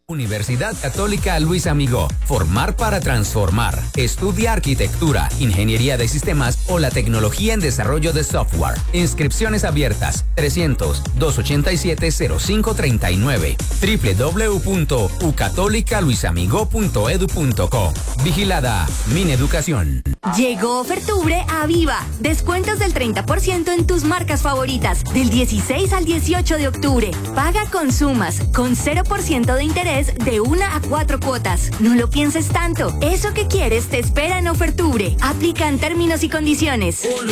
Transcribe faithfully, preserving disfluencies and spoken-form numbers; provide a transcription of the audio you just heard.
Universidad Católica Luis Amigó. Formar para transformar. Estudia arquitectura, ingeniería de sistemas o la tecnología en desarrollo de software. Inscripciones abiertas. trescientos, doscientos ochenta y siete, cero cinco treinta y nueve. doble u doble u doble u punto u católica luis amigo punto edu punto co. Vigilada Mineducación. Llegó Ofertubre a Viva. Descuentos del treinta por ciento en tus marcas favoritas. Del dieciséis al dieciocho de octubre. Paga con Sumas. Con cero por ciento de interés de una a cuatro cuotas. No lo pienses tanto. Eso que quieres te espera en Ofertubre. Aplican términos y condiciones.